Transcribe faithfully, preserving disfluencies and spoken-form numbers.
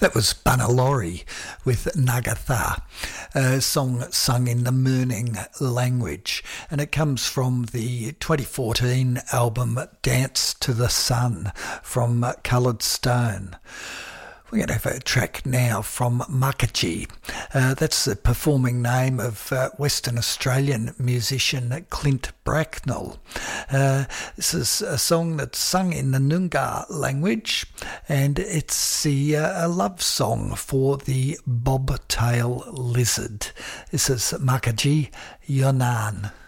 That was Banalori with Nagatha, a song sung in the Mooning language, and it comes from the twenty fourteen album Dance to the Sun from Coloured Stone. We're going to have a track now from Makaji. Uh, that's the performing name of uh, Western Australian musician Clint Bracknell. Uh, this is a song that's sung in the Noongar language, and it's the, uh, a love song for the bobtail lizard. This is Makaji Yonan.